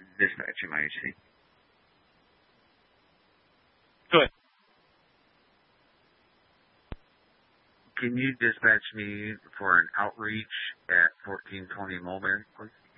Dispatch MIC. Good. Can you dispatch me for an outreach at 1420 Mulberry, please?